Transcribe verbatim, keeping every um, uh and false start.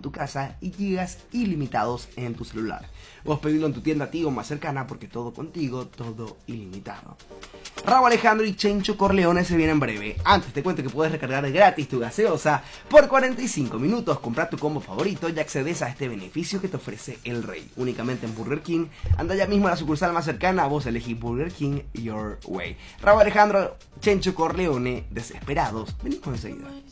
tu casa y gigas ilimitados en tu celular. Vos pedilo en tu tienda Tigo más cercana porque todo contigo, todo ilimitado. Rauw Alejandro y Chencho Corleone se vienen en breve. Antes te cuento que puedes recargar gratis tu gaseosa por cuarenta y cinco minutos. Comprar tu combo favorito y accedes a este beneficio que te ofrece el Rey. Únicamente en Burger King. Anda ya mismo a la sucursal más cercana. Vos elegís Burger King your way. Rauw Alejandro, Chencho Corleone, desesperados. Venimos enseguida.